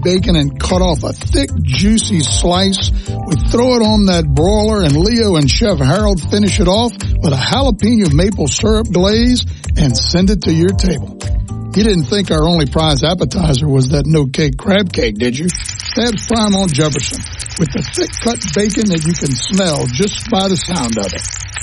bacon and cut off a thick, juicy slice. We throw it on that broiler, and Leo and Chef Harold finish it off with a jalapeno maple syrup glaze and send it to your table. You didn't think our only prize appetizer was that no-cake crab cake, did you? That's Prime on Jefferson, with the thick-cut bacon that you can smell just by the sound of it.